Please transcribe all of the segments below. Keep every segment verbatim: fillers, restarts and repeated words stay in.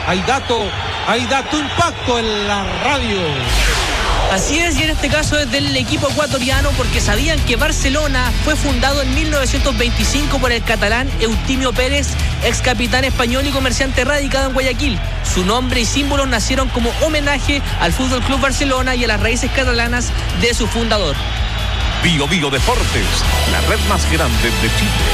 Hay dato, hay dato impacto en la radio. Así es, y en este caso es del equipo ecuatoriano, porque sabían que Barcelona fue fundado en mil novecientos veinticinco por el catalán Eutimio Pérez, ex capitán español y comerciante radicado en Guayaquil. Su nombre y símbolos nacieron como homenaje al Fútbol Club Barcelona y a las raíces catalanas de su fundador. Bio Bio Deportes, la red más grande de Chile.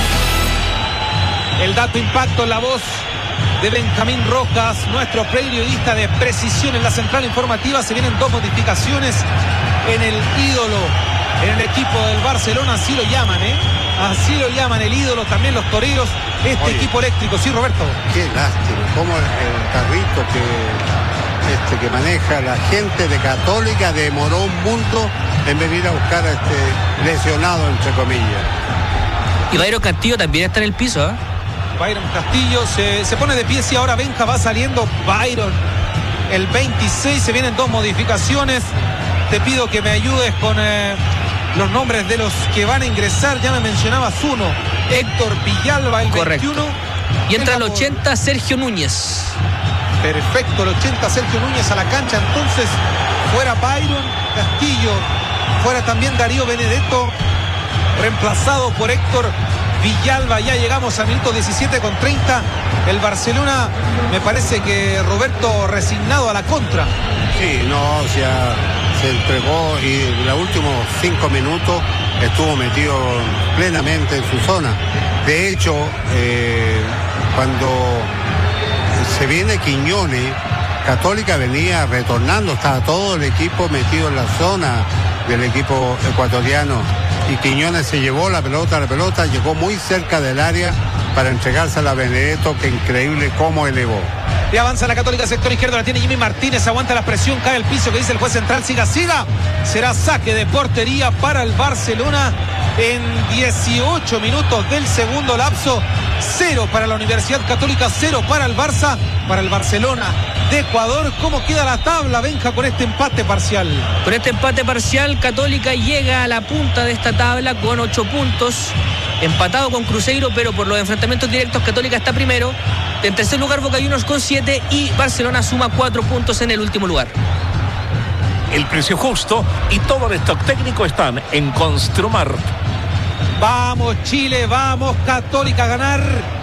El dato impacto en la voz de Benjamín Rojas, nuestro periodista de precisión en la central informativa. Se vienen dos modificaciones en el ídolo, en el equipo del Barcelona, así lo llaman, ¿eh? Así lo llaman, el ídolo, también los toreros, este Oye, equipo eléctrico, ¿sí, Roberto? Qué lástima, como el, el carrito que, este, que maneja la gente de Católica demoró un mundo en venir a buscar a este lesionado, entre comillas. Y Byron Castillo también está en el piso, ¿eh? Byron Castillo se, se pone de pie y ahora Benja va saliendo Byron. El veintiséis, se vienen dos modificaciones. Te pido que me ayudes con eh, los nombres de los que van a ingresar. Ya me mencionabas uno, Héctor Villalba, el Correcto. veintiuno. Y entra el ochenta, Sergio Núñez. Perfecto, el ochenta, Sergio Núñez a la cancha. Entonces, fuera Byron Castillo, fuera también Darío Benedetto, reemplazado por Héctor Villalba. Ya llegamos al minuto diecisiete con treinta. El Barcelona, me parece que Roberto resignado a la contra. Sí, no, o sea, se entregó y en los últimos cinco minutos estuvo metido plenamente en su zona. De hecho, eh, cuando se viene Quiñones, Católica venía retornando, estaba todo el equipo metido en la zona del equipo ecuatoriano. Y Quiñones se llevó la pelota, la pelota llegó muy cerca del área para entregársela a Benedetto, que increíble cómo elevó. Y avanza la Católica, sector izquierdo, la tiene Jimmy Martínez, aguanta la presión, cae el piso, que dice el juez central, siga, siga. Será saque de portería para el Barcelona en dieciocho minutos del segundo lapso. Cero para la Universidad Católica, cero para el Barça, para el Barcelona de Ecuador. ¿Cómo queda la tabla, Benja, con este empate parcial? Con este empate parcial, Católica llega a la punta de esta tabla con ocho puntos, empatado con Cruzeiro, pero por los enfrentamientos directos Católica está primero. En tercer lugar Boca Juniors con siete y Barcelona suma cuatro puntos en el último lugar. El precio justo y todo el stock técnico están en Construmar. Vamos Chile, vamos Católica a ganar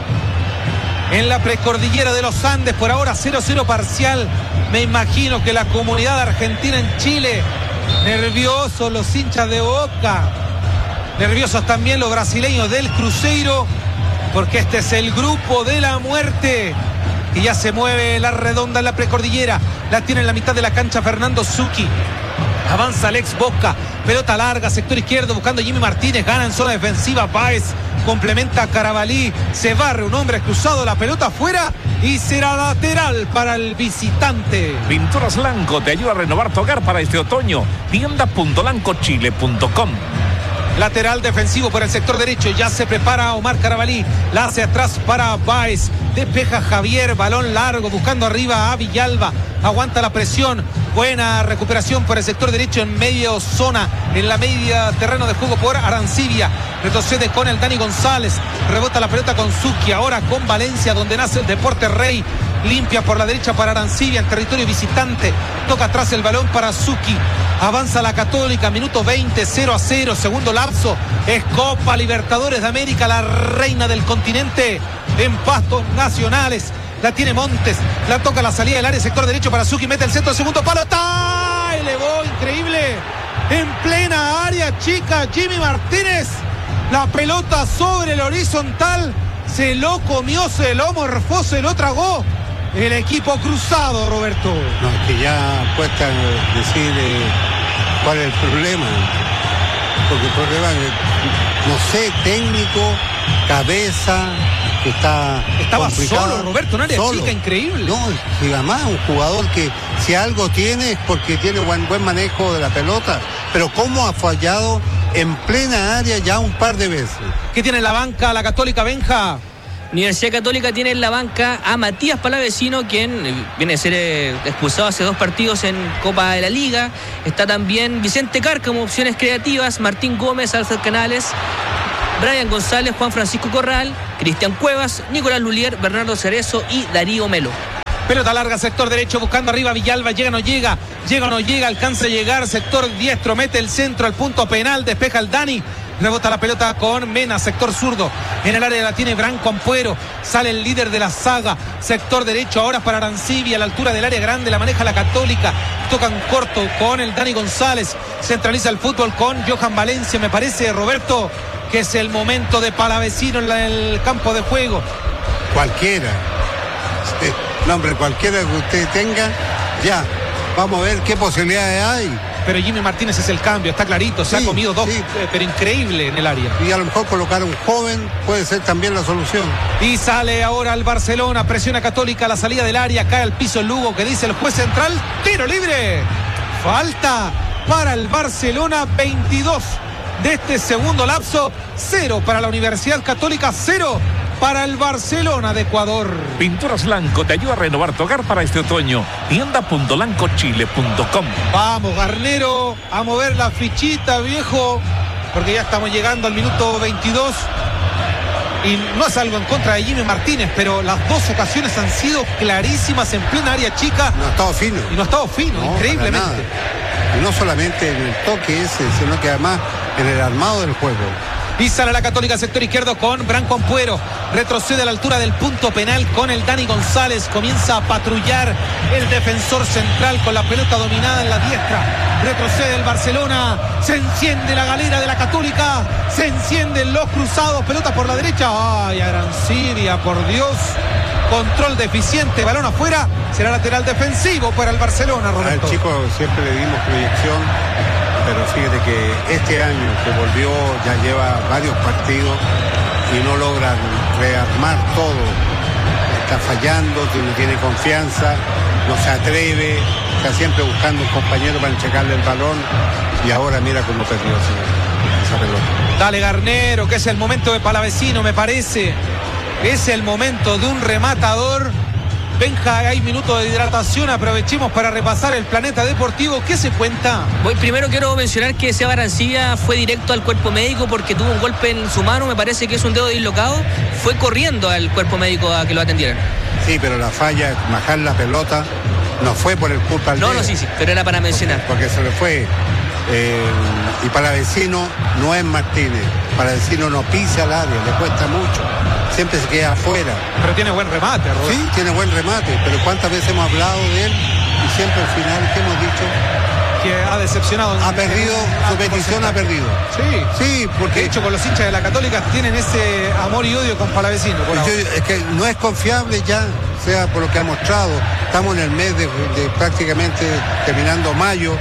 en la precordillera de los Andes. Por ahora cero cero parcial. Me imagino que la comunidad argentina en Chile, nerviosos los hinchas de Boca, nerviosos también los brasileños del Cruzeiro, porque este es el grupo de la muerte. Y ya se mueve la redonda en la precordillera. La tiene en la mitad de la cancha Fernando Zucchi. Avanza Alex Boca, pelota larga, sector izquierdo, buscando a Jimmy Martínez, gana en zona defensiva, Páez, complementa a Carabalí, se barre un hombre cruzado, la pelota afuera y será lateral para el visitante. Pinturas Lanco te ayuda a renovar tu hogar para este otoño. tienda punto lanco chile punto com. Lateral defensivo por el sector derecho, ya se prepara Omar Carabalí, la hace atrás para Báez, despeja Javier, balón largo, buscando arriba a Villalba, aguanta la presión, buena recuperación por el sector derecho en medio zona, en la media terreno de juego por Arancibia, retrocede con el Dani González, rebota la pelota con Zucchi, ahora con Valencia, donde nace el Deporte Rey, limpia por la derecha para Arancibia en territorio visitante, toca atrás el balón para Zucchi. Avanza la Católica, minuto veinte, cero a cero, segundo lapso. Es Copa Libertadores de América, la reina del continente en pastos nacionales. La tiene Montes, la toca a la salida del área, sector derecho para Zucchi, mete el centro, segundo palo, ¡está! Elevó, increíble, en plena área chica, Jimmy Martínez. La pelota sobre el horizontal, se lo comió, se lo morfó, se lo tragó. El equipo cruzado, Roberto. No, es que ya cuesta decir eh, cuál es el problema. Porque el problema es, no sé, técnico, cabeza, que está Estaba complicado. solo, Roberto, un área Solo. chica, increíble. No, y además un jugador que si algo tiene es porque tiene buen, buen manejo de la pelota. Pero cómo ha fallado en plena área ya un par de veces. ¿Qué tiene en la banca la Católica, Benja? Universidad Católica tiene en la banca a Matías Palavecino, quien viene a ser eh, expulsado hace dos partidos en Copa de la Liga. Está también Vicente Cárcamo, opciones creativas, Martín Gómez, Alfred Canales, Brian González, Juan Francisco Corral, Cristian Cuevas, Nicolás Lulier, Bernardo Cerezo y Darío Melo. Pelota larga, sector derecho, buscando arriba Villalba, llega o no llega, llega o no llega, alcanza a llegar, sector diestro, mete el centro al punto penal, despeja el Dani, rebota la pelota con Mena, sector zurdo, en el área la tiene Branco Ampuero, sale el líder de la saga, sector derecho ahora para Arancibia, a la altura del área grande, la maneja la Católica, tocan corto con el Dani González, centraliza el fútbol con Johan Valencia, me parece, Roberto, que es el momento de Palavecino en la, el campo de juego. Cualquiera. Sí. No, hombre, cualquiera que usted tenga, ya. Vamos a ver qué posibilidades hay. Pero Jimmy Martínez es el cambio, está clarito, se sí, ha comido dos, sí. eh, pero increíble en el área. Y a lo mejor colocar a un joven puede ser también la solución. Y sale ahora el Barcelona, presiona Católica, la salida del área, cae al piso el Lugo, que dice el juez central, tiro libre. Falta para el Barcelona, veintidós de este segundo lapso, cero para la Universidad Católica, cero para el Barcelona de Ecuador. Pinturas Lanco te ayuda a renovar tu hogar para este otoño. tienda punto lanco chile punto com. Vamos, Garnero, a mover la fichita, viejo, porque ya estamos llegando al minuto veintidós. Y no es algo en contra de Jimmy Martínez, pero las dos ocasiones han sido clarísimas en plena área chica. No ha estado fino. Y no ha estado fino, no, increíblemente. Y no solamente en el toque ese, sino que además en el armado del juego. Y sale la Católica, sector izquierdo con Branco Ampuero. Retrocede a la altura del punto penal con el Dani González. Comienza a patrullar el defensor central con la pelota dominada en la diestra. Retrocede el Barcelona. Se enciende la galera de la Católica. Se encienden los cruzados. Pelota por la derecha. ¡Ay, Arancibia, por Dios! Control deficiente, balón afuera. Será lateral defensivo para el Barcelona, Roberto. Al chico siempre le dimos proyección, pero fíjate que este año que volvió ya lleva varios partidos y no logra rearmar todo. Está fallando, no tiene confianza, no se atreve, está siempre buscando un compañero para enchecarle el balón y ahora mira cómo perdió esa pelota. Dale, Garnero, que es el momento de Palavecino, me parece. Es el momento de un rematador. Benja, hay minutos de hidratación, aprovechemos para repasar el planeta deportivo. ¿Qué se cuenta? Voy, primero quiero mencionar que Seba Arancibia fue directo al cuerpo médico porque tuvo un golpe en su mano, me parece que es un dedo dislocado, fue corriendo al cuerpo médico a que lo atendieran. Sí, pero la falla, bajar la pelota, no fue por el culpa al No, dedo. no, sí, sí, pero era para mencionar. Porque, porque se le fue. Eh, y Palavecino no es Martínez. Palavecino no pisa al área, le cuesta mucho. Siempre se queda afuera. Pero tiene buen remate, Roberto. Sí, tiene buen remate, pero ¿cuántas veces hemos hablado de él? Y siempre al final, ¿qué hemos dicho? Que ha decepcionado. Ha perdido, su petición ha perdido. Sí, sí, porque... De hecho, con los hinchas de la Católica tienen ese amor y odio con Palavecino. Por yo, es que no es confiable ya, sea por lo que ha mostrado. Estamos en el mes de, de prácticamente terminando mayo.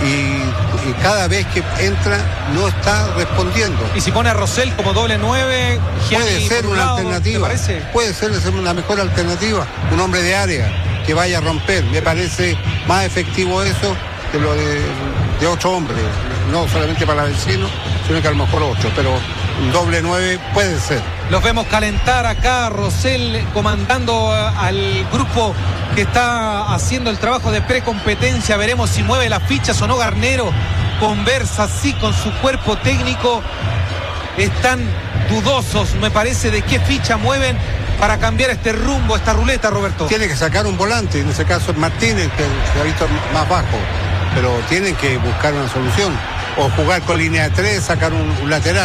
Y, y cada vez que entra no está respondiendo. Y si pone a Rosell como doble nueve, puede ser una lado, alternativa. Puede ser una mejor alternativa. Un hombre de área que vaya a romper. Me parece más efectivo eso que lo de, de otro hombre. No solamente para el vecino, sino que a lo mejor otro. Pero un doble nueve puede ser. Los vemos calentar acá, Rosell comandando al grupo que está haciendo el trabajo de precompetencia. Veremos si mueve las fichas o no. Garnero conversa así con su cuerpo técnico. Están dudosos, me parece, de qué ficha mueven para cambiar este rumbo, esta ruleta, Roberto. Tiene que sacar un volante, en ese caso es Martínez, que se ha visto más bajo, pero tienen que buscar una solución. O jugar con línea de tres, sacar un, un lateral.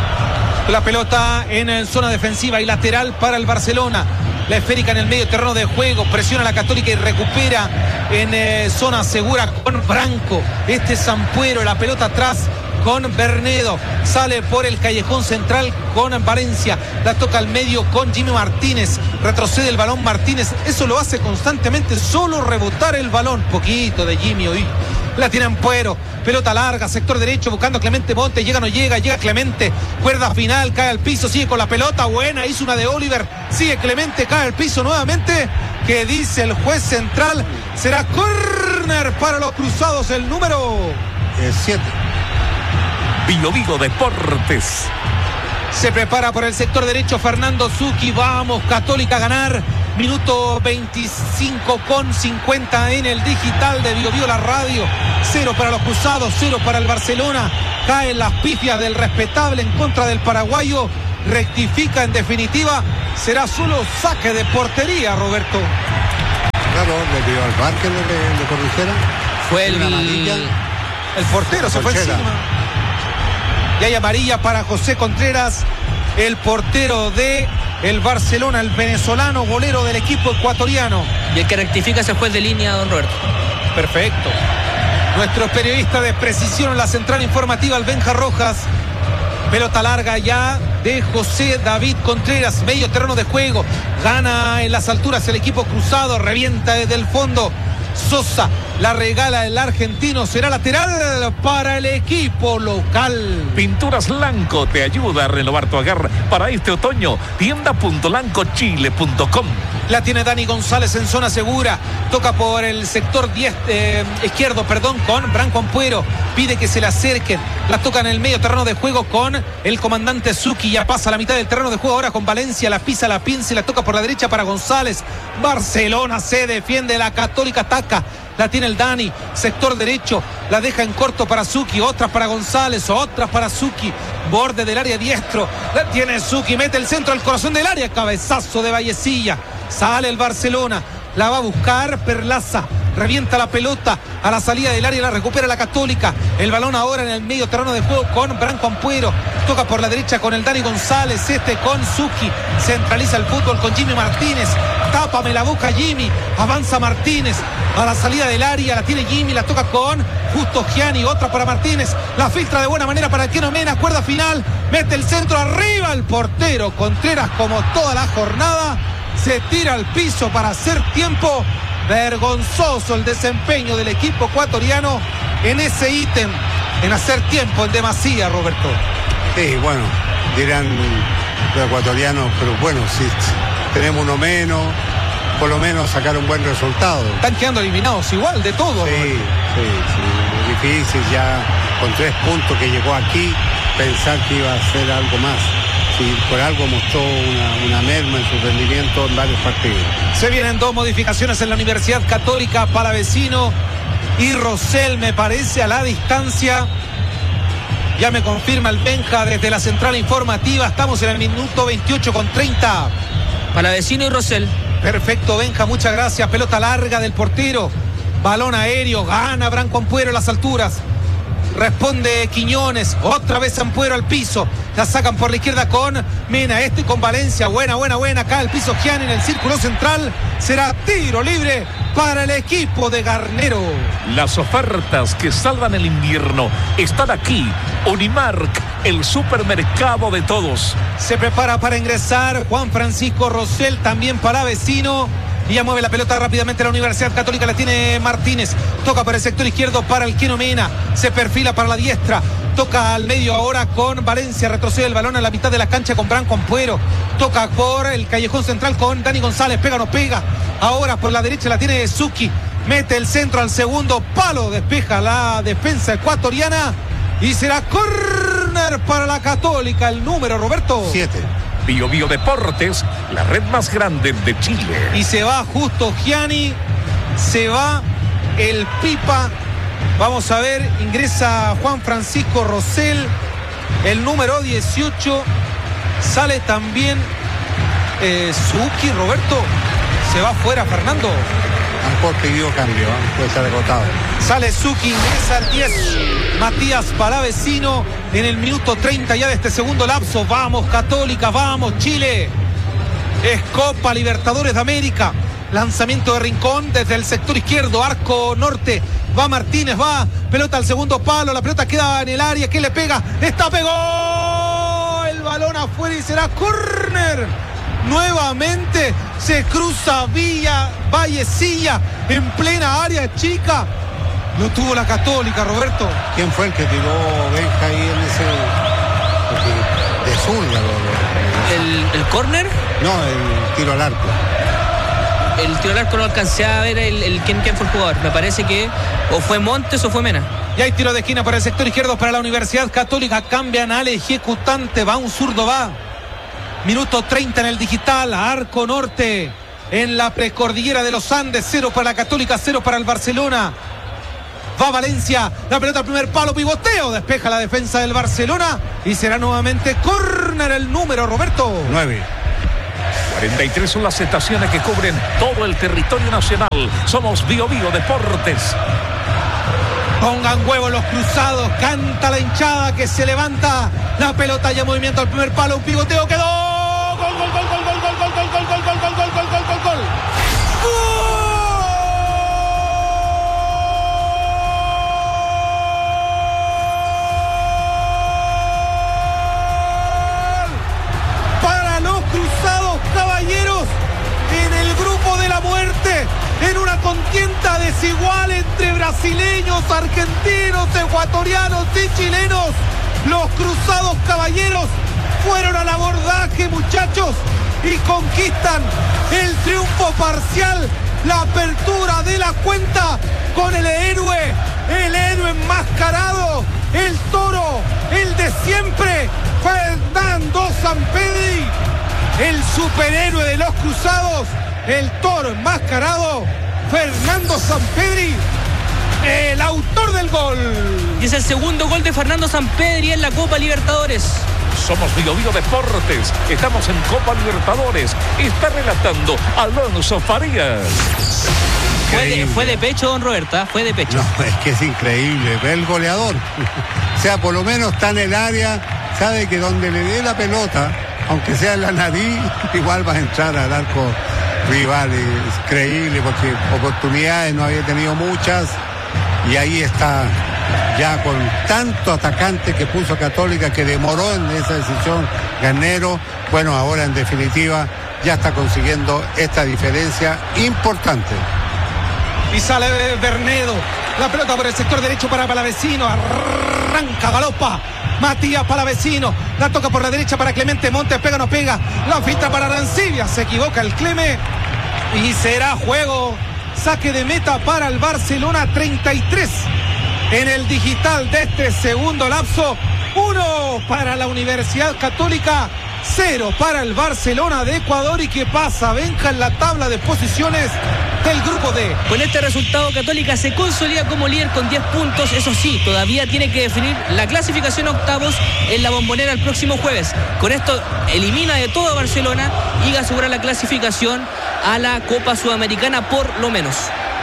La pelota en zona defensiva y lateral para el Barcelona. La esférica en el medio terreno de juego, presiona a la Católica y recupera en eh, zona segura con Branco. Este es Ampuero, la pelota atrás con Bernedo. Sale por el callejón central con Valencia. La toca al medio con Jimmy Martínez. Retrocede el balón Martínez. Eso lo hace constantemente, solo rebotar el balón. Poquito de Jimmy hoy. La tiene Ampuero, pelota larga, sector derecho, buscando a Clemente Montes, llega o no llega, llega Clemente, cuerda final, cae al piso, sigue con la pelota, buena, hizo una de Oliver, sigue Clemente, cae al piso nuevamente, que dice el juez central, será córner para los cruzados, el número siete. Bio Bio Deportes. Se prepara por el sector derecho Fernando Zucchi, vamos, Católica a ganar. Minuto veinticinco con cincuenta en el digital de Bio Bio, la radio. Cero para los cruzados, cero para el Barcelona. Caen las pifias del respetable en contra del paraguayo. Rectifica en definitiva. Será solo saque de portería, Roberto. pidió al bar que le, le, le corrigiera? Fue el, el portero, se fue encima. Y hay amarilla para José Contreras, el portero de el Barcelona, el venezolano, golero del equipo ecuatoriano. Y el que rectifica es el juez de línea, don Roberto. Perfecto. Nuestro periodista de precisión en la central informativa, el Benja Rojas. Pelota larga ya de José David Contreras, medio terreno de juego. Gana en las alturas el equipo cruzado, revienta desde el fondo. Sosa la regala el argentino, será lateral para el equipo local. Pinturas Lanco te ayuda a renovar tu hogar para este otoño. tienda punto lanco chile punto com. La tiene Dani González en zona segura. Toca por el sector diez, eh, izquierdo, perdón, con Branco Ampuero. Pide que se le acerquen. La toca en el medio terreno de juego con el comandante Zucchi. Ya pasa a la mitad del terreno de juego ahora con Valencia. La pisa, la pinza y la toca por la derecha para González. Barcelona se defiende. La Católica ataca. La tiene el Dani, sector derecho, la deja en corto para Zucchi, otra para González, otra para Zucchi, borde del área diestro, la tiene Zucchi, mete el centro al corazón del área, cabezazo de Vallecilla, sale el Barcelona, la va a buscar Perlaza, revienta la pelota a la salida del área, la recupera la Católica, el balón ahora en el medio terreno de juego con Branco Ampuero, toca por la derecha con el Dani González, este con Zucchi, centraliza el fútbol con Jimmy Martínez, tápame la boca Jimmy, avanza Martínez, a la salida del área, la tiene Jimmy, la toca con Justo Gianni, otra para Martínez, la filtra de buena manera para el Keno Mena, cuerda final, mete el centro arriba, el portero Contreras como toda la jornada, se tira al piso para hacer tiempo. Vergonzoso el desempeño del equipo ecuatoriano en ese ítem, en hacer tiempo en demasía, Roberto. Sí, bueno, dirán los ecuatorianos, pero bueno, si tenemos uno menos, por lo menos sacar un buen resultado. Están quedando eliminados igual de todo. Sí, sí, sí, difícil ya con tres puntos que llegó aquí, pensar que iba a hacer algo más. Sí, por algo mostró una, una merma en su rendimiento en varios partidos. Se vienen dos modificaciones en la Universidad Católica, Palavecino y Rosell, me parece, a la distancia. Ya me confirma el Benja desde la central informativa. Estamos en el minuto veintiocho con treinta. Palavecino y Rosell. Perfecto, Benja, muchas gracias. Pelota larga del portero. Balón aéreo, gana Branco Ampuero en las alturas. Responde Quiñones, otra vez Ampuero al piso, la sacan por la izquierda con Mena, este con Valencia, buena, buena, buena, acá el piso Gianni en el círculo central, será tiro libre para el equipo de Garnero. Las ofertas que salvan el invierno están aquí. Unimark, el supermercado de todos. Se prepara para ingresar Juan Francisco Rosell, también Palavecino. Y ya mueve la pelota rápidamente la Universidad Católica, la tiene Martínez, toca por el sector izquierdo para el Keno Mena, se perfila para la diestra, toca al medio ahora con Valencia, retrocede el balón a la mitad de la cancha con Branco Ampuero, toca por el callejón central con Dani González, pega o no pega, ahora por la derecha la tiene Zucchi, mete el centro al segundo palo, despeja la defensa ecuatoriana y será córner para la Católica, el número, Roberto. Siete. Bio Bio Deportes, la red más grande de Chile. Y se va Justo Gianni, se va el Pipa. Vamos a ver, ingresa Juan Francisco Rosell, el número dieciocho. Sale también eh, Zucchi, Roberto. Se va fuera Fernando. Mejor pidió cambio, ¿eh? Puede estar agotado. Sale Zucchi, ingresa al diez. Matías Palavecino en el minuto treinta ya de este segundo lapso. Vamos Católica, vamos Chile. Es Copa Libertadores de América. Lanzamiento de Rincón desde el sector izquierdo, arco norte. Va Martínez, va. Pelota al segundo palo. La pelota queda en el área. ¿Qué le pega? ¡Está pegó! El balón afuera y será córner. Nuevamente se cruza Villa Vallecilla en plena área chica. Lo tuvo la Católica, Roberto. ¿Quién fue el que tiró Benja ahí en ese de zurda? ¿El, el córner? No, el tiro al arco. El tiro al arco no alcancé a ver el, el quién, quién fue el jugador. Me parece que o fue Montes o fue Mena. Y hay tiro de esquina para el sector izquierdo para la Universidad Católica. Cambian al ejecutante. Va un zurdo, va. Minuto treinta en el digital. Arco norte en la precordillera de los Andes. Cero para la Católica, cero para el Barcelona. Va Valencia, la pelota al primer palo, pivoteo, despeja la defensa del Barcelona y será nuevamente córner el número, Roberto. Nueve. cuarenta y tres son las estaciones que cubren todo el territorio nacional. Somos Bio Bio Deportes. Pongan huevo los cruzados, canta la hinchada que se levanta. La pelota ya en movimiento al primer palo, un pivoteo, quedó. Gol, gol, gol, gol, gol, gol, gol, gol, gol, gol, gol, gol, gol, gol, gol, gol, gol. Para los cruzados, caballeros, en el grupo de la muerte, en una contienda desigual entre brasileños, argentinos, ecuatorianos y chilenos. Los cruzados, caballeros, fueron al abordaje, muchachos, y conquistan el triunfo parcial, la apertura de la cuenta con el héroe, el héroe enmascarado, el toro, el de siempre, Fernando Sampedri, el superhéroe de los cruzados, el toro enmascarado, Fernando Sampedri, el autor del gol. Y es el segundo gol de Fernando Sampedri en la Copa Libertadores. Somos Bio Bio Deportes, estamos en Copa Libertadores. Está relatando Alonso Farías. Fue de, fue de pecho, don Roberta, fue de pecho. No, es que es increíble, ve el goleador. O sea, por lo menos está en el área, sabe que donde le dé la pelota, aunque sea en la nariz, igual va a entrar al arco rival. Es increíble porque oportunidades no había tenido muchas y ahí está ya con tanto atacante que puso Católica, que demoró en esa decisión Garnero. Bueno, ahora en definitiva ya está consiguiendo esta diferencia importante. Y sale Bernedo, la pelota por el sector derecho para Palavecino, arranca, galopa Matías Palavecino, la toca por la derecha para Clemente Montes, pega, no pega, la filtra para Arancibia, se equivoca el Cleme y será juego, saque de meta para el Barcelona. Treinta y tres en el digital de este segundo lapso, uno para la Universidad Católica, cero para el Barcelona de Ecuador. ¿Y qué pasa, Benja, en la tabla de posiciones del grupo D? Con este resultado, Católica se consolida como líder con diez puntos. Eso sí, todavía tiene que definir la clasificación a octavos en la Bombonera el próximo jueves. Con esto elimina de todo a Barcelona y asegura la clasificación a la Copa Sudamericana por lo menos.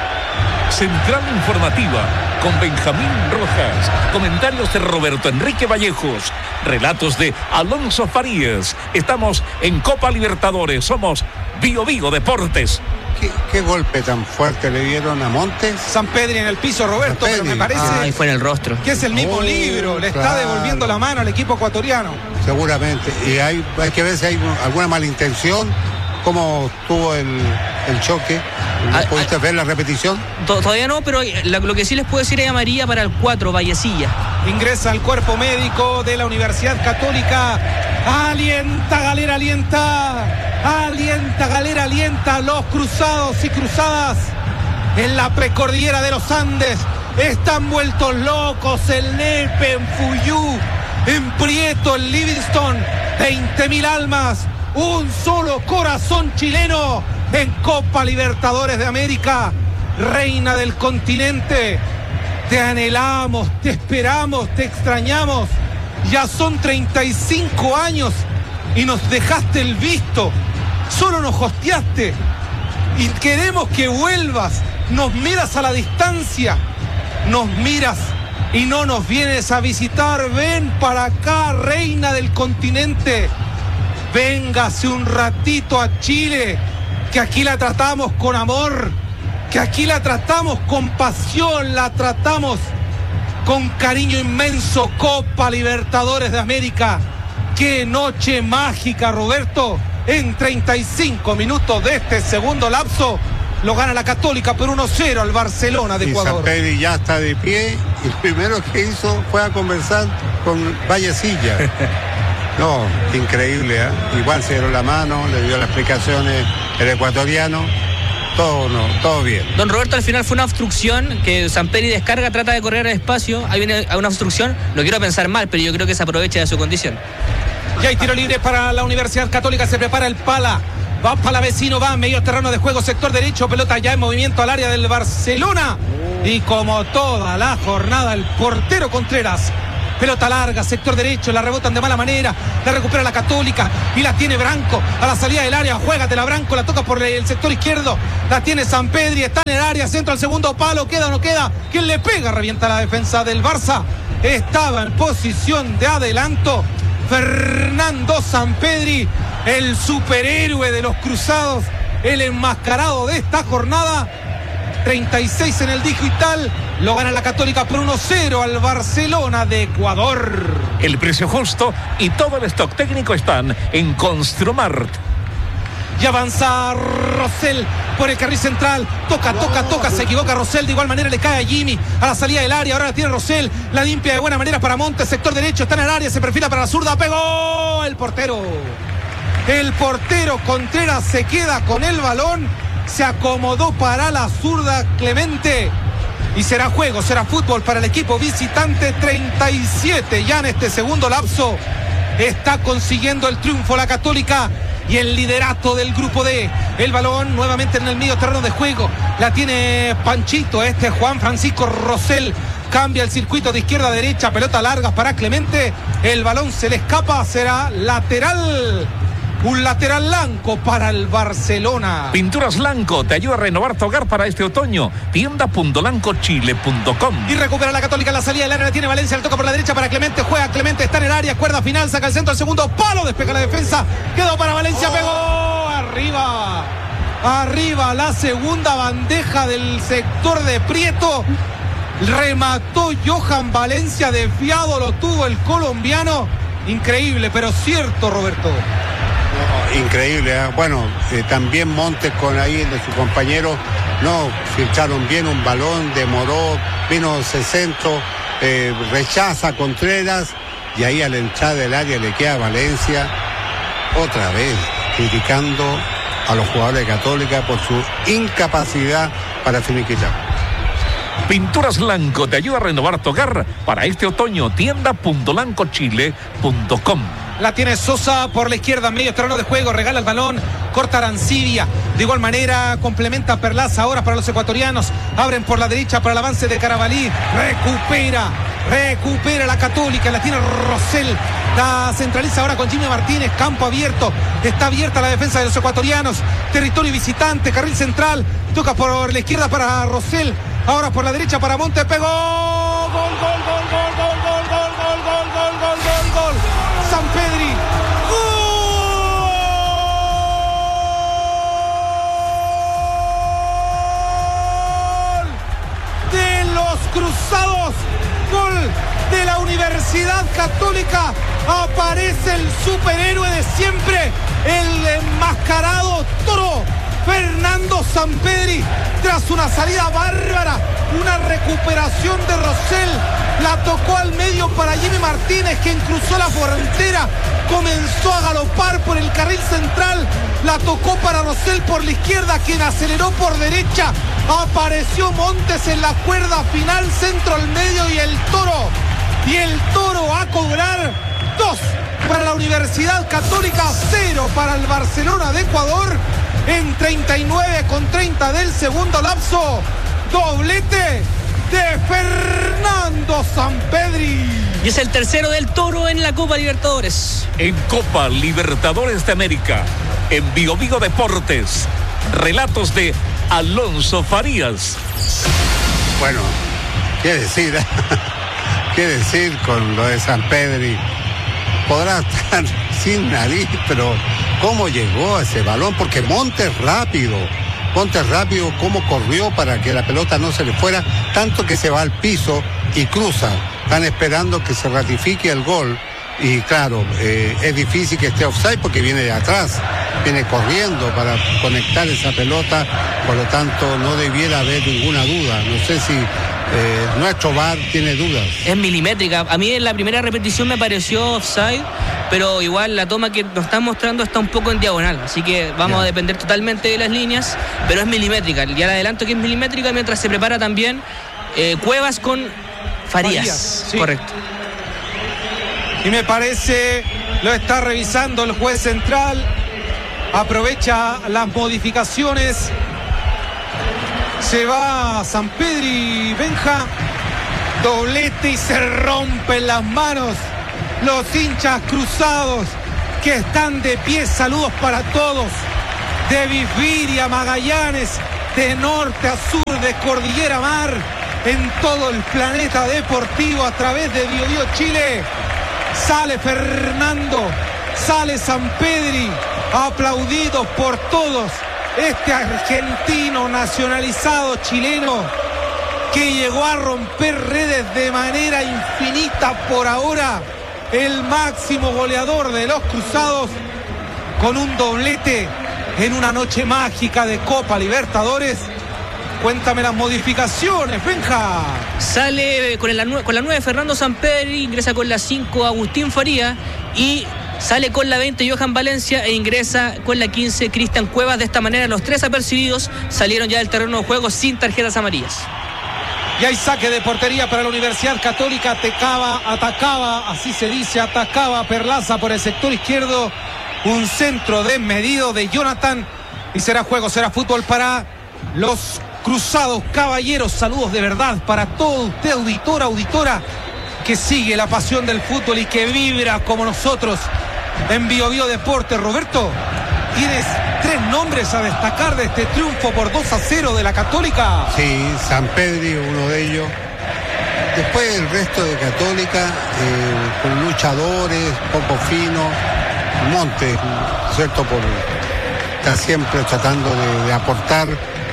Central Informativa con Benjamín Rojas, comentarios de Roberto Enrique Vallejos, relatos de Alonso Farías. Estamos en Copa Libertadores, somos Bio Bio Deportes. ¿Qué, qué golpe tan fuerte le dieron a Montes? Sampedri en el piso, Roberto, Sampedri. pero me parece Ah, y fue en el rostro. que es el mismo Oh, libro, le está claro. devolviendo la mano al equipo ecuatoriano. Seguramente. Y hay, hay que ver si hay alguna malintención. ¿Cómo tuvo el, el choque? Ah, ¿Pudiste ah, ver la repetición? To- Todavía no, pero la- lo que sí les puedo decir es amarilla para el cuatro, Vallecilla. Ingresa al cuerpo médico de la Universidad Católica. Alienta, Galera, alienta. Alienta, Galera, alienta. Los cruzados y cruzadas en la precordillera de los Andes están vueltos locos. El Nepe, en Fuyú, en Prieto, en Livingston. veinte mil almas. Un solo corazón chileno en Copa Libertadores de América. Reina del continente. Te anhelamos, te esperamos, te extrañamos. Ya son treinta y cinco años y nos dejaste el visto. Solo nos hosteaste y queremos que vuelvas. Nos miras a la distancia, nos miras y no nos vienes a visitar. Ven para acá, reina del continente. Véngase un ratito a Chile, que aquí la tratamos con amor, que aquí la tratamos con pasión, la tratamos con cariño inmenso. Copa Libertadores de América. Qué noche mágica, Roberto. En treinta y cinco minutos de este segundo lapso lo gana la Católica por uno cero al Barcelona de Y Ecuador. Sampedri ya está de pie y lo primero que hizo fue a conversar con Vallecilla. No, increíble, ¿eh? Igual se dieron la mano, le dio las explicaciones el ecuatoriano. Todo, no, todo bien. Don Roberto, al final fue una obstrucción que Sampedri descarga, trata de correr al espacio, ahí viene una obstrucción, no quiero pensar mal, pero yo creo que se aprovecha de su condición. Ya hay tiro libre para la Universidad Católica, se prepara el Pala. Va Palavecino, va medio terreno de juego, sector derecho, pelota ya en movimiento al área del Barcelona. Y como toda la jornada, el portero Contreras Pelota larga, sector derecho, la rebotan de mala manera, la recupera la Católica y la tiene Branco a la salida del área. Juégatela, Branco, la toca por el sector izquierdo, la tiene Sampedri, está en el área, centro al segundo palo, queda o no queda. ¿Quién le pega? Revienta la defensa del Barça. Estaba en posición de adelanto Fernando Sampedri, el superhéroe de los cruzados, el enmascarado de esta jornada. treinta y seis en el digital, lo gana la Católica por uno cero al Barcelona de Ecuador. El precio justo y todo el stock técnico están en Construmart. Y avanza Rosell por el carril central. Toca, toca, toca. Se equivoca Rosell. De igual manera le cae a Jimmy a la salida del área. Ahora la tiene Rosell. La limpia de buena manera para Montes. Sector derecho. Está en el área. Se perfila para la zurda. Pegó el portero. El portero Contreras se queda con el balón. Se acomodó para la zurda Clemente. Y será juego, será fútbol para el equipo visitante. treinta y siete ya en este segundo lapso. Está consiguiendo el triunfo la Católica y el liderato del grupo D. El balón nuevamente en el medio terreno de juego. La tiene Panchito, este Juan Francisco Rosell. Cambia el circuito de izquierda a derecha. Pelota larga para Clemente. El balón se le escapa. Será lateral. Un lateral blanco para el Barcelona. Pinturas Lanco te ayuda a renovar tu hogar para este otoño. tienda punto lanco chile punto com. Y recupera la Católica en la salida del área. La tiene Valencia, le toca por la derecha para Clemente. Juega Clemente, está en el área. Cuerda final, saca el centro al segundo palo. Despega la defensa. Quedó para Valencia, pegó. Arriba. Arriba la segunda bandeja del sector de Prieto. Remató Johan Valencia, desviado lo tuvo el colombiano. Increíble, pero cierto, Roberto. No, increíble, ¿eh? Bueno, eh, también Montes con ahí de su compañero, no, filtraron bien un balón, demoró, vino ese centro, eh, rechaza a Contreras y ahí a la entrada del área le queda Valencia, otra vez criticando a los jugadores de Católica por su incapacidad para finiquitar. Pinturas Lanco te ayuda a renovar tu hogar para este otoño. tienda punto lanco chile punto com. La tiene Sosa por la izquierda, medio terreno de juego, regala el balón, corta Arancibia. De igual manera complementa Perlaza ahora para los ecuatorianos. Abren por la derecha para el avance de Carabalí. Recupera, recupera la Católica, la tiene Rosell. La centraliza ahora con Jimmy Martínez, campo abierto. Está abierta la defensa de los ecuatorianos. Territorio visitante, carril central. Toca por la izquierda para Rosell. Ahora por la derecha para Monte, pegó. Gol, gol, gol, gol, gol, gol, gol, gol, gol, gol, gol, gol, gol. Sampedri. Gol de los Cruzados. Gol de la Universidad Católica. Aparece el superhéroe de siempre, el enmascarado Toro. Fernando Sampedri, tras una salida bárbara, una recuperación de Rosell, la tocó al medio para Jimmy Martínez, quien cruzó la frontera, comenzó a galopar por el carril central, la tocó para Rosell por la izquierda, quien aceleró por derecha, apareció Montes en la cuerda final, centro al medio y el Toro, y el Toro a cobrar dos para la Universidad Católica, cero para el Barcelona de Ecuador. En treinta y nueve con treinta del segundo lapso, doblete de Fernando Sampedri. Y es el tercero del Toro en la Copa Libertadores. En Copa Libertadores de América, en Bio Vigo Deportes, relatos de Alonso Farías. Bueno, qué decir, qué decir con lo de Sampedri. Podrá estar sin nariz, pero ¿cómo llegó a ese balón? Porque Montes rápido, Montes rápido, cómo corrió para que la pelota no se le fuera, tanto que se va al piso y cruza. Están esperando que se ratifique el gol. Y claro, eh, es difícil que esté offside porque viene de atrás, viene corriendo para conectar esa pelota, por lo tanto no debiera haber ninguna duda. No sé si eh, nuestro V A R tiene dudas. Es milimétrica. A mí en la primera repetición me pareció offside, pero igual la toma que nos están mostrando está un poco en diagonal, así que vamos yeah. a depender totalmente de las líneas, pero es milimétrica. Ya le adelanto que es milimétrica mientras se prepara también eh, Cuevas con Farías. Farías sí. Correcto. Y me parece, lo está revisando el juez central, aprovecha las modificaciones, se va Sampedri, Benja, doblete y se rompen las manos los hinchas cruzados que están de pie. Saludos para todos, de Viviria, Magallanes, de norte a sur, de Cordillera a Mar, en todo el planeta deportivo a través de Biobío Chile. Sale Fernando, sale Sampedri, aplaudido por todos, este argentino nacionalizado chileno que llegó a romper redes de manera infinita, por ahora el máximo goleador de los cruzados, con un doblete en una noche mágica de Copa Libertadores. Cuéntame las modificaciones, Benja. Sale con, el, con la nueve Fernando Sampedri, ingresa con la cinco Agustín Faría y sale con la veinte Johan Valencia e ingresa con la quince Cristian Cuevas. De esta manera los tres apercibidos salieron ya del terreno de juego sin tarjetas amarillas. Y hay saque de portería para la Universidad Católica. Atacaba, atacaba, así se dice, atacaba Perlaza por el sector izquierdo. Un centro desmedido de Jonathan. Y será juego, será fútbol para los cruzados. Caballeros, saludos de verdad para todo usted, auditora, auditora, que sigue la pasión del fútbol y que vibra como nosotros en Bio Bio Deporte. Roberto, tienes tres nombres a destacar de este triunfo por dos a cero de la Católica. Sí, Sampedri, uno de ellos. Después el resto de Católica, eh, con luchadores, poco fino. Montes, ¿cierto? Por, está siempre tratando de, de aportar.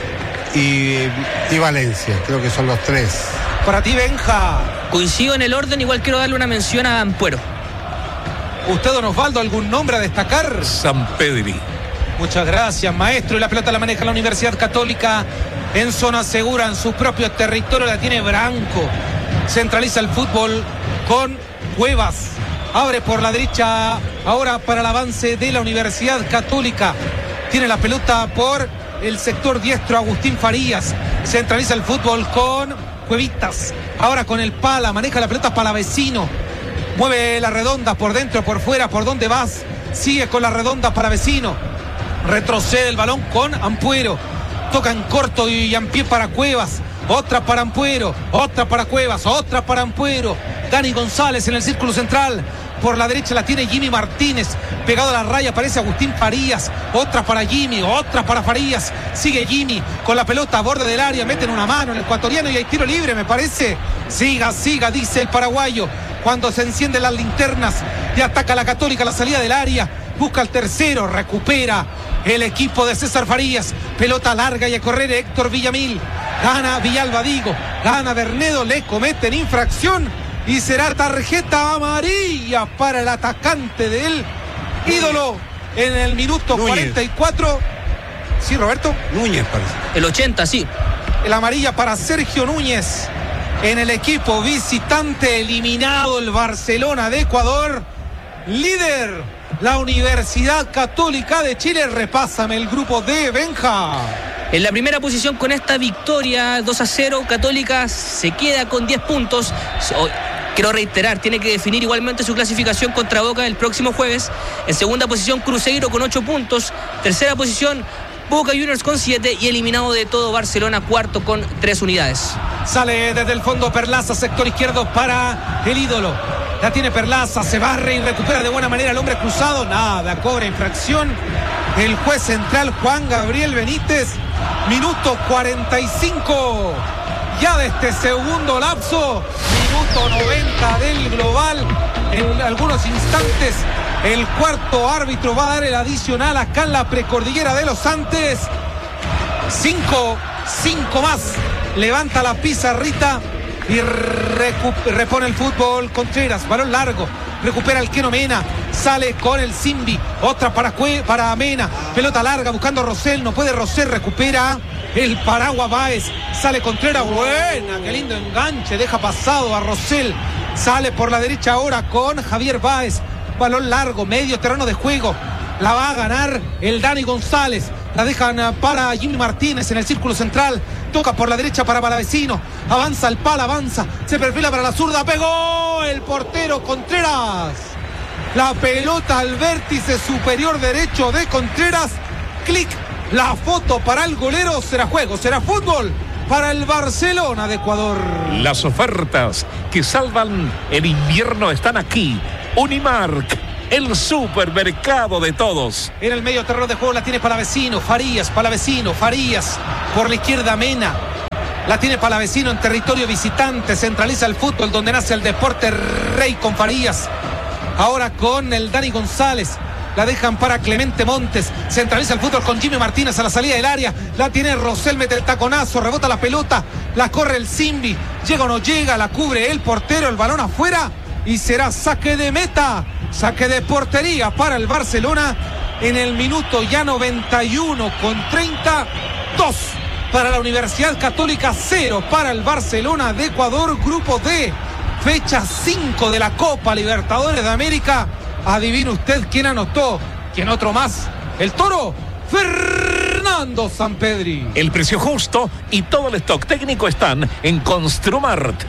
Y, y Valencia, creo que son los tres. Para ti, Benja. Coincido en el orden, igual quiero darle una mención a Ampuero. ¿Usted, don Osvaldo, algún nombre a destacar? Sampedri. Muchas gracias, maestro. Y la pelota la maneja la Universidad Católica en zona segura, en su propio territorio. La tiene Branco. Centraliza el fútbol con Cuevas. Abre por la derecha ahora para el avance de la Universidad Católica. Tiene la pelota por el sector diestro Agustín Farías. Centraliza el fútbol con Cuevitas. Ahora con el Pala. Maneja la pelota Palavecino. Mueve la redonda por dentro, por fuera. ¿Por dónde vas? Sigue con la redonda Palavecino. Retrocede el balón con Ampuero. Toca en corto y en pie para Cuevas. Otra para Ampuero. Otra para Cuevas. Otra para Ampuero. Dani González en el círculo central. Por la derecha la tiene Jimmy Martínez. Pegado a la raya aparece Agustín Farías. Otra para Jimmy. Otra para Farías. Sigue Jimmy con la pelota a borde del área. Meten una mano el ecuatoriano y hay tiro libre, me parece. Siga, siga, dice el paraguayo. Cuando se encienden las linternas y ataca la Católica a la salida del área. Busca el tercero. Recupera el equipo de César Farías. Pelota larga y a correr Héctor Villamil. Gana Villalba, digo. Gana Bernedo. Le cometen infracción. Y será tarjeta amarilla para el atacante del ídolo en el minuto Núñez. cuarenta y cuatro. Sí, Roberto. Núñez parece. El ochenta, sí. El amarilla para Sergio Núñez en el equipo visitante. Eliminado el Barcelona de Ecuador. Líder la Universidad Católica de Chile. Repásame el grupo de Benja. En la primera posición con esta victoria dos a cero, Católica se queda con diez puntos. Quiero reiterar, tiene que definir igualmente su clasificación contra Boca el próximo jueves. En segunda posición, Cruzeiro con ocho puntos. Tercera posición, Boca Juniors con siete. Y eliminado de todo Barcelona, cuarto con tres unidades. Sale desde el fondo Perlaza, sector izquierdo para el ídolo. La tiene Perlaza, se barre y recupera de buena manera el hombre cruzado. Nada, cobra infracción el juez central Juan Gabriel Benítez. Minuto cuarenta y cinco ya de este segundo lapso. Minuto noventa del global. En algunos instantes el cuarto árbitro va a dar el adicional acá en la precordillera de los Andes. Cinco, cinco más. Levanta la pizarrita y repone el fútbol Contreras. Balón largo. Recupera el Keno Mena. Sale con el Simbi. Otra para, Cue, para Mena. Pelota larga buscando a Rosell. No puede Rosell. Recupera el Paraguas Báez. Sale Contreras. Buena. Qué lindo enganche. Deja pasado a Rosell. Sale por la derecha ahora con Javier Báez. Balón largo. Medio terreno de juego. La va a ganar el Dani González. La dejan para Jimmy Martínez en el círculo central. Toca por la derecha para Palavecino. Avanza el Pala, avanza. Se perfila para la zurda. Pegó el portero Contreras. La pelota al vértice superior derecho de Contreras. Clic. La foto para el golero. Será juego, será fútbol. para el Barcelona de Ecuador. Las ofertas que salvan el invierno están aquí. Unimark, el supermercado de todos. En el medio terreno de juego la tiene Palavecino, Farías, Palavecino, Farías. Por la izquierda Mena. La tiene Palavecino en territorio visitante. Centraliza el fútbol donde nace el deporte rey con Farías. Ahora con el Dani González. La dejan para Clemente Montes. Centraliza el fútbol con Jimmy Martínez a la salida del área. La tiene Rosell, mete el taconazo, rebota la pelota. La corre el Simbi. Llega o no llega, la cubre el portero, el balón afuera. Y será saque de meta. Saque de portería para el Barcelona. En el minuto ya noventa y uno con treinta. dos para la Universidad Católica, cero para el Barcelona de Ecuador. Grupo D. Fecha cinco de la Copa Libertadores de América. Adivine usted quién anotó. ¿Quién otro más? El Toro Fernando Sampedri. El precio justo y todo el stock técnico están en Construmart.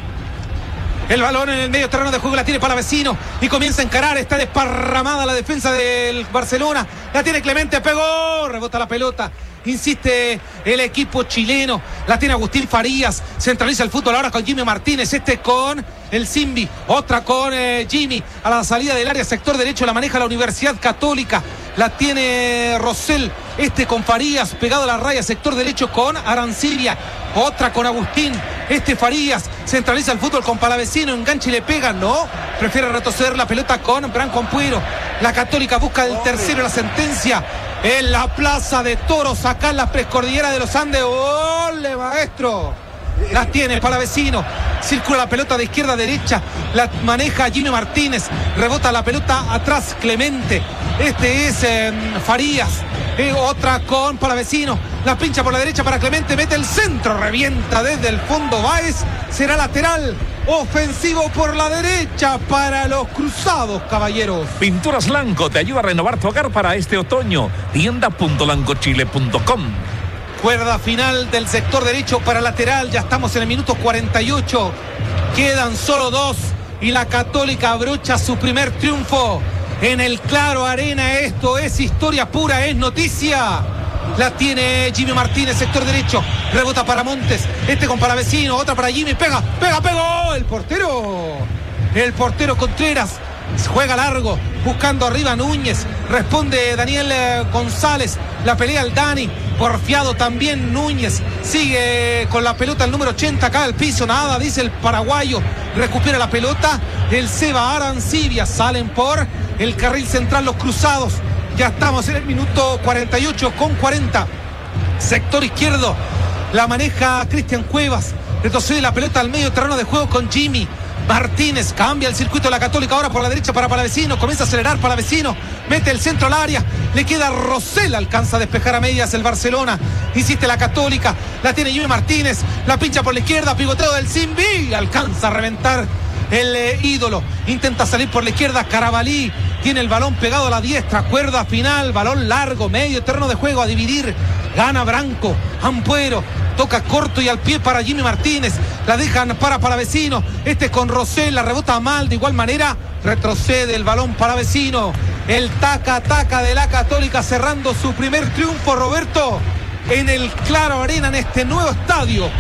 El balón en el medio terreno de juego la tiene Palavecino y comienza a encarar. Está desparramada la defensa del Barcelona. La tiene Clemente, pegó, rebota la pelota. Insiste el equipo chileno. La tiene Agustín Farías. Centraliza el fútbol ahora con Jimmy Martínez. Este con el Simbi. Otra con eh, Jimmy. A la salida del área, sector derecho, la maneja la Universidad Católica. La tiene Rosell. Este con Farías. Pegado a la raya, sector derecho con Arancibia. Otra con Agustín. Este Farías. Centraliza el fútbol con Palavecino. Engancha y le pega. No. Prefiere retroceder la pelota con Branco Ampuero. La Católica busca el tercero, la sentencia. En la plaza de Toros, acá en la Precordillera de los Andes. ¡Ole, maestro! La tiene Palavecino. Circula la pelota de izquierda a derecha. La maneja Jimmy Martínez. Rebota la pelota atrás Clemente. Este es eh, Farías. Eh, otra con Palavecino. La pincha por la derecha para Clemente. Mete el centro. Revienta desde el fondo Báez. Será lateral. Ofensivo por la derecha para los cruzados, caballeros. Pinturas Lanco te ayuda a renovar tu hogar para este otoño. tienda punto lancochile punto com. Cuerda final del sector derecho para lateral. Ya estamos en el minuto cuarenta y ocho. Quedan solo dos. Y la Católica abrocha su primer triunfo en el Claro Arena. Esto es historia pura, es noticia. La tiene Jimmy Martínez, sector derecho. Rebota para Montes. Este con Palavecino. Otra para Jimmy. Pega, pega, pegó. El portero. El portero Contreras. Juega largo. Buscando arriba Núñez. Responde Daniel eh, González. La pelea el Dani. Porfiado también Núñez. Sigue con la pelota el número ochenta. Cae al piso. Nada, dice el paraguayo. Recupera la pelota. El Seba Arancibia. Salen por el carril central los cruzados. Ya estamos en el minuto cuarenta y ocho con cuarenta. Sector izquierdo. La maneja Cristian Cuevas. Retrocede la pelota al medio terreno de juego con Jimmy Martínez. Cambia el circuito de la Católica ahora por la derecha para Palavecino. Comienza a acelerar Palavecino. Mete el centro al área. Le queda Rosell. Alcanza a despejar a medias el Barcelona. Insiste la Católica. La tiene Jimmy Martínez. La pincha por la izquierda. Pivoteo del Simbi. Alcanza a reventar el eh, ídolo. Intenta salir por la izquierda. Carabalí. Tiene el balón pegado a la diestra. Cuerda final. Balón largo. Medio terreno de juego a dividir. Gana Branco. Ampuero. Toca corto y al pie para Jimmy Martínez. La dejan para Palavecino. Este con Rosell. La rebota mal. De igual manera retrocede el balón Palavecino. El taca-taca de la Católica cerrando su primer triunfo, Roberto, en el Claro Arena, en este nuevo estadio.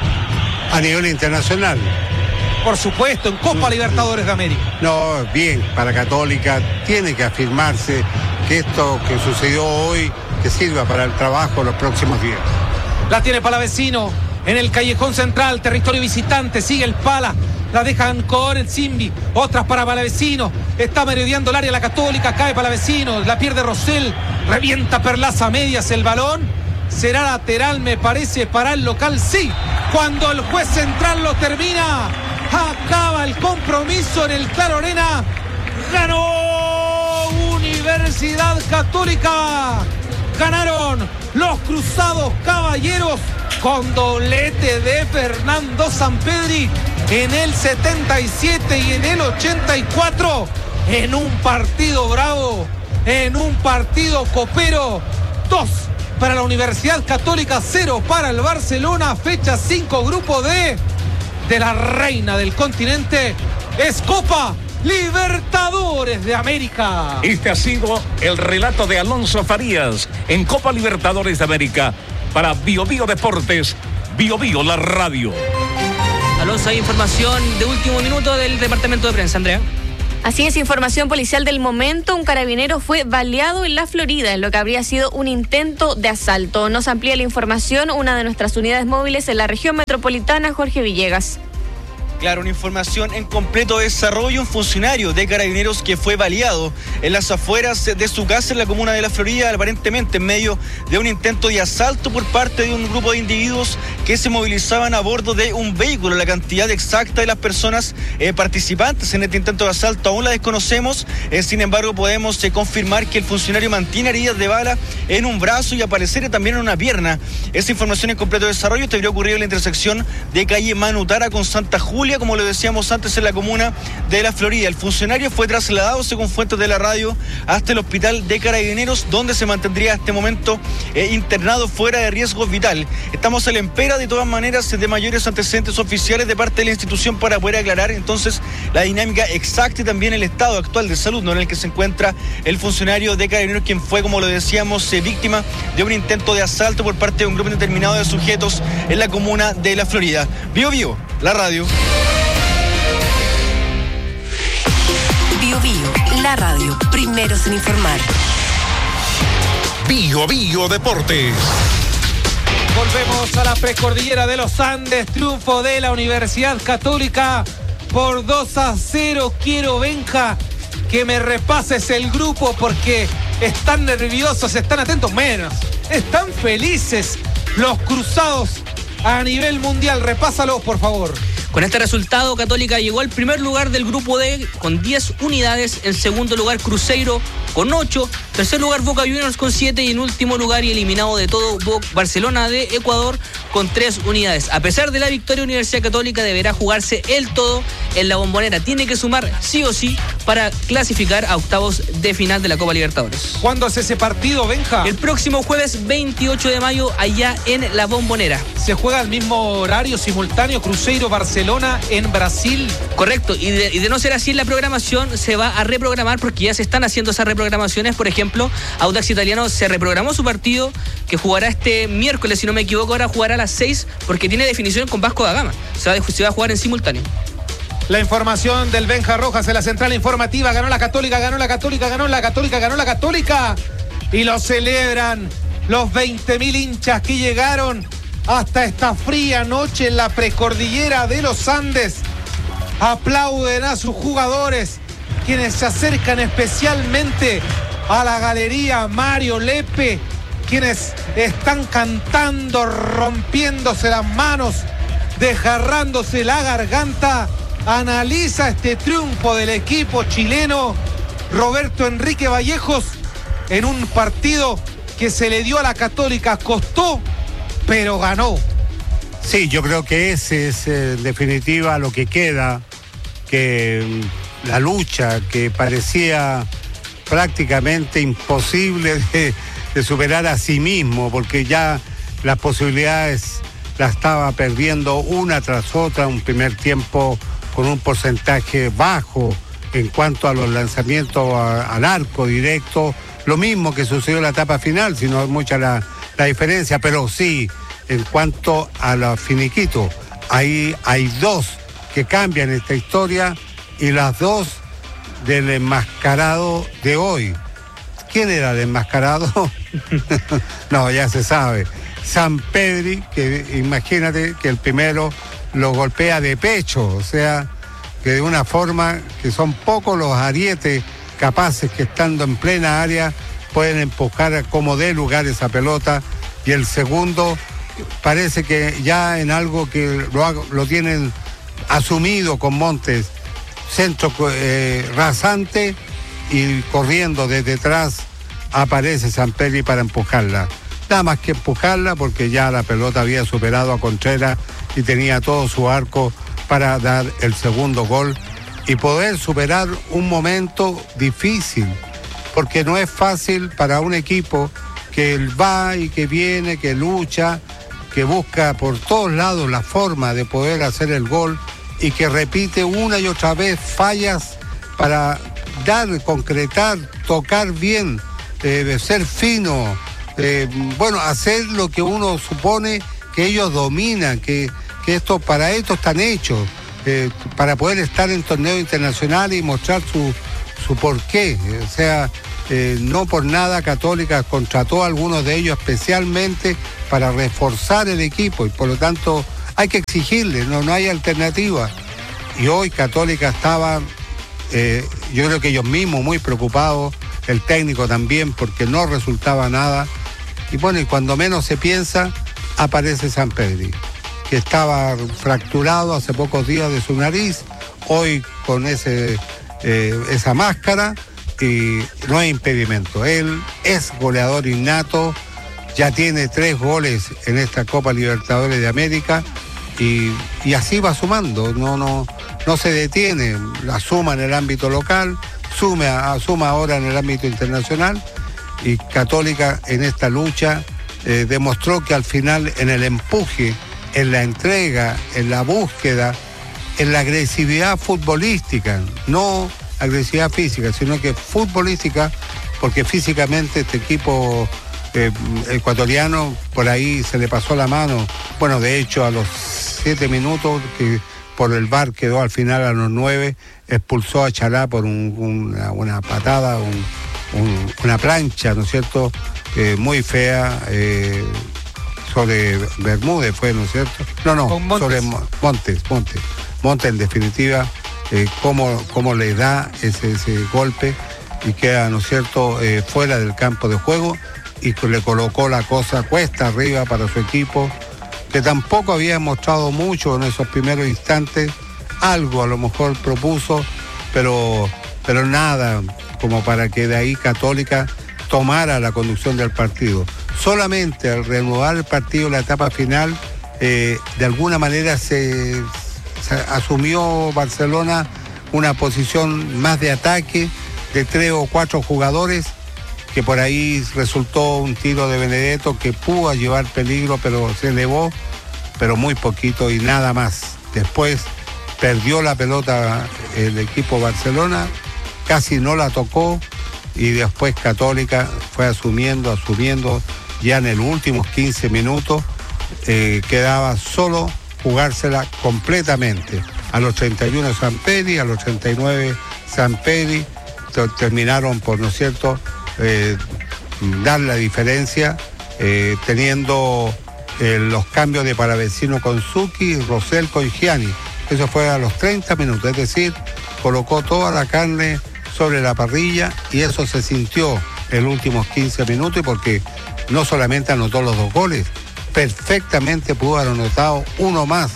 A nivel internacional. Por supuesto, en Copa Libertadores de América. No, bien, para Católica tiene que afirmarse que esto que sucedió hoy que sirva para el trabajo los próximos días. La tiene Palavecino en el callejón central, territorio visitante, sigue el Pala. La dejan con el Simbi, otras para Palavecino. Está merodeando el área la Católica, cae Palavecino, la pierde Rosell, revienta Perlaza a medias el balón. Será lateral, me parece, para el local, sí. Cuando el juez central lo termina, acaba el compromiso en el Claro Arena. Ganó Universidad Católica. Ganaron los Cruzados Caballeros con doblete de Fernando Sampedri en el setenta y siete y en el ochenta y cuatro, en un partido bravo, en un partido copero. Dos para la Universidad Católica, cero para el Barcelona. Fecha cinco, grupo D de la reina del continente. Es Copa Libertadores de América. Este ha sido el relato de Alonso Farías en Copa Libertadores de América para Bio Bio Deportes, Bio Bio, la radio. Alonso, hay información de último minuto del departamento de prensa, Andrea. Así es, información policial del momento. Un carabinero fue baleado en la Florida en lo que habría sido un intento de asalto. Nos amplía la información una de nuestras unidades móviles en la región metropolitana, Jorge Villegas. Claro, una información en completo desarrollo. Un funcionario de Carabineros que fue baleado en las afueras de su casa en la comuna de La Florida, aparentemente en medio de un intento de asalto por parte de un grupo de individuos que se movilizaban a bordo de un vehículo. La cantidad exacta de las personas eh, participantes en este intento de asalto aún la desconocemos. Eh, sin embargo, podemos eh, confirmar que el funcionario mantiene heridas de bala en un brazo y aparecer también en una pierna. Esa información en completo desarrollo te habría ocurrido en la intersección de calle Manutara con Santa Julia, como lo decíamos antes, en la comuna de La Florida. El funcionario fue trasladado, según fuentes de la radio, hasta el hospital de Carabineros, donde se mantendría a este momento eh, internado fuera de riesgo vital. Estamos a la espera, de todas maneras, de mayores antecedentes oficiales de parte de la institución para poder aclarar entonces la dinámica exacta y también el estado actual de salud, ¿no?, en el que se encuentra el funcionario de Carabineros, quien fue, como lo decíamos, eh, víctima de un intento de asalto por parte de un grupo determinado de sujetos en la comuna de La Florida. Bio Bio, la radio. Bio Bio, la radio, primeros en informar. Bio Bio Deportes. Volvemos a la precordillera de los Andes. Triunfo de la Universidad Católica por dos a cero. Quiero, Benja, que me repases el grupo porque están nerviosos, están atentos, menos. Están felices los cruzados a nivel mundial. Repásalos, por favor. Con este resultado, Católica llegó al primer lugar del grupo D con diez unidades, en segundo lugar Cruzeiro con ocho, tercer lugar Boca Juniors con siete y en último lugar y eliminado de todo Barcelona de Ecuador con tres unidades. A pesar de la victoria, Universidad Católica deberá jugarse el todo en la Bombonera. Tiene que sumar sí o sí para clasificar a octavos de final de la Copa Libertadores. ¿Cuándo es ese partido, Benja? El próximo jueves veintiocho de mayo allá en la Bombonera. ¿Se juega al mismo horario simultáneo Cruzeiro-Barcelona en Brasil? Correcto, y de, y de no ser así en la programación se va a reprogramar porque ya se están haciendo esas reprogramaciones. Por ejemplo, Audax Italiano se reprogramó su partido que jugará este miércoles, si no me equivoco, ahora jugará a las seis porque tiene definición con Vasco da Gama. Se va, se va a jugar en simultáneo. La información del Benja Rojas en la central informativa. Ganó la Católica, ganó la Católica, ganó la Católica, ganó la Católica. Y lo celebran los veinte mil hinchas que llegaron hasta esta fría noche en la precordillera de los Andes. Aplauden a sus jugadores, quienes se acercan especialmente a la galería Mario Lepe, quienes están cantando, rompiéndose las manos, desgarrándose la garganta. Analiza este triunfo del equipo chileno Roberto Enrique Vallejos en un partido que se le dio a la Católica, costó, pero ganó. Sí, yo creo que ese es en definitiva lo que queda, que la lucha que parecía prácticamente imposible de, de superar a sí mismo, porque ya las posibilidades las estaba perdiendo una tras otra, un primer tiempo con un porcentaje bajo en cuanto a los lanzamientos a, al arco directo, lo mismo que sucedió en la etapa final, si no es mucha la, la diferencia, pero sí, en cuanto a los finiquitos, ahí hay dos que cambian esta historia y las dos del enmascarado de hoy. ¿Quién era el enmascarado? No, ya se sabe. Sampedri, que imagínate que el primero lo golpea de pecho, o sea, que de una forma que son pocos los arietes capaces que estando en plena área pueden empujar como dé lugar esa pelota, y el segundo parece que ya en algo que lo, lo tienen asumido con Montes, centro eh, rasante y corriendo desde atrás aparece Sampedri para empujarla. Nada más que empujarla porque ya la pelota había superado a Contreras y tenía todo su arco para dar el segundo gol y poder superar un momento difícil, porque no es fácil para un equipo que va y que viene, que lucha, que busca por todos lados la forma de poder hacer el gol y que repite una y otra vez fallas para dar, concretar, tocar bien, eh, ser fino, eh, bueno, hacer lo que uno supone que ellos dominan, que, que esto para esto están hechos, eh, para poder estar en torneos internacionales y mostrar su, su porqué. O sea, eh, no por nada Católica contrató a algunos de ellos especialmente para reforzar el equipo y por lo tanto hay que exigirle, no, no hay alternativa. Y hoy Católica estaba, eh, yo creo que ellos mismos muy preocupados, el técnico también, porque no resultaba nada. Y bueno, y cuando menos se piensa, aparece Sampedri, que estaba fracturado hace pocos días de su nariz, hoy con ese, eh, esa máscara, y no hay impedimento. Él es goleador innato, ya tiene tres goles en esta Copa Libertadores de América, y, y así va sumando, no, no, no se detiene, la suma en el ámbito local, sume, suma ahora en el ámbito internacional, y Católica en esta lucha eh, demostró que al final en el empuje, en la entrega, en la búsqueda, en la agresividad futbolística, no agresividad física, sino que futbolística, porque físicamente este equipo eh, ecuatoriano por ahí se le pasó la mano. Bueno, de hecho a los siete minutos, que por el V A R quedó al final a los nueve, expulsó a Chalá por un, una, una patada, un, un, una plancha, ¿no es cierto?, eh, muy fea, eh, sobre Bermúdez fue, ¿no es cierto? No, no, sobre Montes, Montes. Montes en definitiva, eh, cómo, cómo le da ese, ese golpe y queda, ¿no es cierto?, eh, fuera del campo de juego, y le colocó la cosa cuesta arriba para su equipo, que tampoco había mostrado mucho en esos primeros instantes, algo a lo mejor propuso, pero, pero nada como para que de ahí Católica tomara la conducción del partido. Solamente al reanudar el partido en la etapa final, eh, de alguna manera se, se asumió Barcelona una posición más de ataque de tres o cuatro jugadores, que por ahí resultó un tiro de Benedetto que pudo llevar peligro, pero se elevó, pero muy poquito y nada más. Después perdió la pelota el equipo Barcelona, casi no la tocó, y después Católica fue asumiendo, asumiendo, ya en los últimos quince minutos eh, quedaba solo jugársela completamente. A los treinta y uno Sampedri, a los treinta y nueve Sampedri, terminaron por, ¿no es cierto?, eh, dar la diferencia, eh, teniendo eh, los cambios de Palavecino con Zucchi, Rosell con Gianni. Eso fue a los treinta minutos, es decir, colocó toda la carne sobre la parrilla, y eso se sintió en los últimos quince minutos, porque no solamente anotó los dos goles, perfectamente pudo haber anotado uno más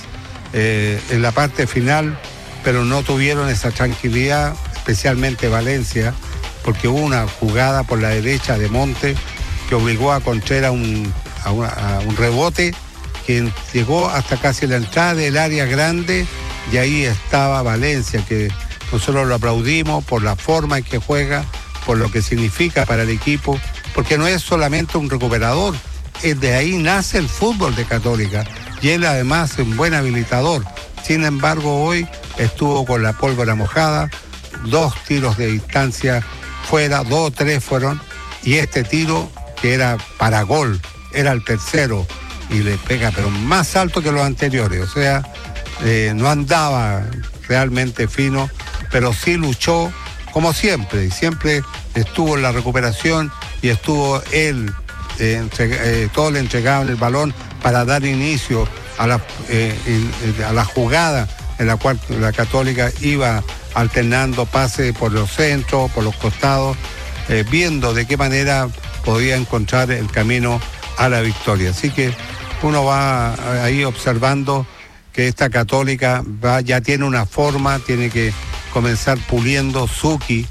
eh, en la parte final, pero no tuvieron esa tranquilidad, especialmente Valencia, porque hubo una jugada por la derecha de Monte que obligó a Contreras a un, a una, a un rebote que llegó hasta casi la entrada del área grande, y ahí estaba Valencia, que nosotros lo aplaudimos por la forma en que juega, por lo que significa para el equipo, porque no es solamente un recuperador, es de ahí nace el fútbol de Católica, y él además es un buen habilitador. Sin embargo, hoy estuvo con la pólvora mojada, dos tiros de distancia fuera, dos o tres fueron, y este tiro que era para gol, era el tercero, y le pega pero más alto que los anteriores, o sea, eh, no andaba realmente fino, pero sí luchó como siempre, y siempre estuvo en la recuperación, y estuvo él, eh, entre, eh, todo le entregaba el balón para dar inicio a la, eh, in, a la jugada en la cual la Católica iba alternando pases por los centros, por los costados, eh, viendo de qué manera podía encontrar el camino a la victoria. Así que uno va ahí observando que esta Católica va, ya tiene una forma, tiene que comenzar puliendo. Zucchi,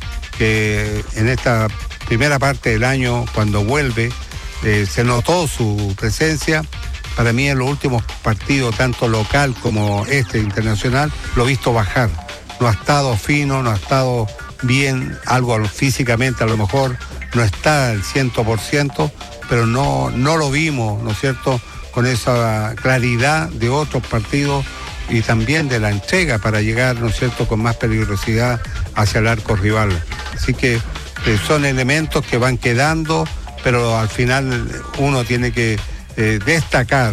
que en esta primera parte del año, cuando vuelve, eh, se notó su presencia. Para mí en los últimos partidos, tanto local como este internacional, lo he visto bajar. No ha estado fino, no ha estado bien, algo físicamente a lo mejor no está al cien por ciento, pero no, no lo vimos, ¿no es cierto?, con esa claridad de otros partidos y también de la entrega para llegar, ¿no es cierto?, con más peligrosidad hacia el arco rival. Así que eh, son elementos que van quedando, pero al final uno tiene que eh, destacar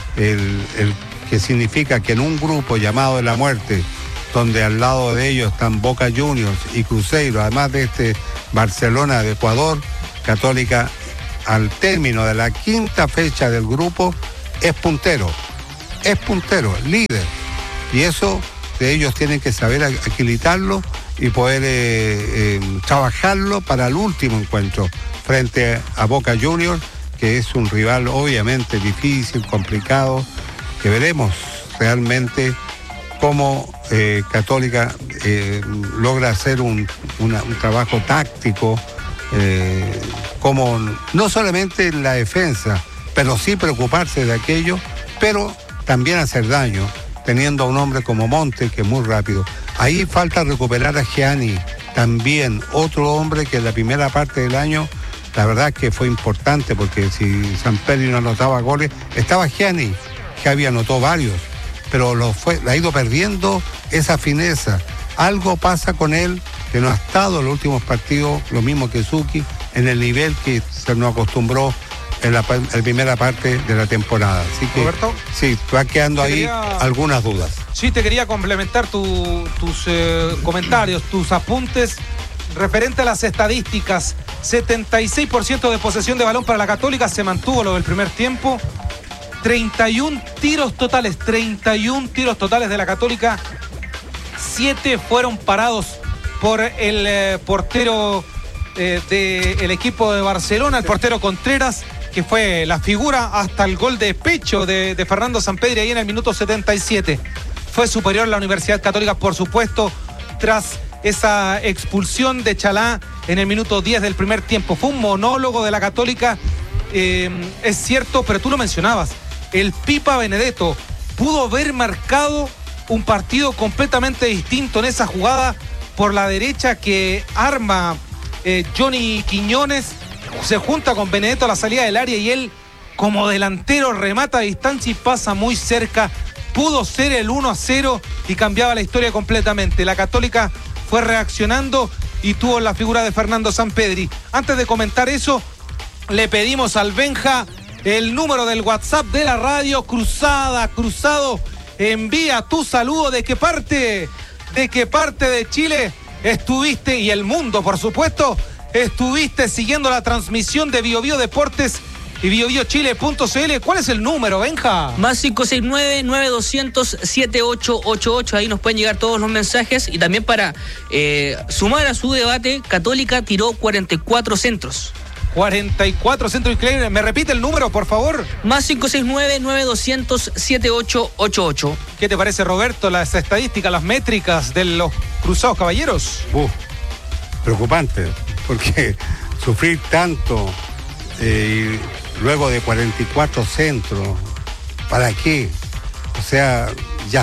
el, el que significa que en un grupo llamado de la muerte, donde al lado de ellos están Boca Juniors y Cruzeiro, además de este Barcelona de Ecuador, Católica al término de la quinta fecha del grupo es puntero, es puntero, líder, y eso de ellos tienen que saber aquilitarlo y poder eh, eh, trabajarlo para el último encuentro frente a Boca Juniors, que es un rival obviamente difícil, complicado, que veremos realmente cómo eh, Católica eh, logra hacer un, una, un trabajo táctico, eh, como no solamente en la defensa, pero sí preocuparse de aquello, pero también hacer daño, teniendo a un hombre como Monte, que es muy rápido. Ahí falta recuperar a Gianni, también otro hombre que en la primera parte del año, la verdad que fue importante, porque si San Pedro no anotaba goles, estaba Gianni, Javi anotó varios, pero lo fue, ha ido perdiendo esa fineza. Algo pasa con él, que no ha estado en los últimos partidos, lo mismo que Suki, en el nivel que se nos acostumbró en la, en la primera parte de la temporada. Así que, Roberto, sí, va quedando ahí quería... algunas dudas. Sí, te quería complementar tu, tus eh, comentarios, tus apuntes referente a las estadísticas. setenta y seis por ciento de posesión de balón para la Católica, se mantuvo lo del primer tiempo. treinta y uno tiros totales, treinta y uno tiros totales de la Católica. siete fueron parados por el eh, portero eh, del equipo de Barcelona, el portero Contreras, que fue la figura hasta el gol de pecho de, de Fernando Sampedri ahí en el minuto setenta y siete. Fue superior la Universidad Católica, por supuesto, tras esa expulsión de Chalá en el minuto diez del primer tiempo. Fue un monólogo de la Católica, eh, es cierto, pero tú lo mencionabas. El Pipa Benedetto pudo haber marcado un partido completamente distinto en esa jugada por la derecha que arma eh, Johnny Quiñones. Se junta con Benedetto a la salida del área y él, como delantero, remata a distancia y pasa muy cerca. Pudo ser el uno a cero y cambiaba la historia completamente. La Católica fue reaccionando y tuvo la figura de Fernando Sampedri. Antes de comentar eso, le pedimos al Benja el número del WhatsApp de la radio. Cruzada, Cruzado, envía tu saludo. ¿De qué parte? ¿De qué parte de Chile estuviste? Y el mundo, por supuesto, estuviste siguiendo la transmisión de Bio Bio Deportes y bio bio chile punto c l. ¿Cuál es el número, Benja? Más cinco seis nueve, nueve dos cero cero, siete ocho ocho ocho. Ahí nos pueden llegar todos los mensajes. Y también para eh, sumar a su debate, Católica tiró cuarenta y cuatro centros. cuarenta y cuatro centros increíbles. ¿Me repite el número, por favor? Más cinco seis nueve, nueve dos cero cero, siete ocho ocho ocho. ¿Qué te parece, Roberto, las estadísticas, las métricas de los Cruzados Caballeros? Uh, preocupante, porque sufrir tanto eh, y luego de cuarenta y cuatro centros, ¿para qué? O sea, ya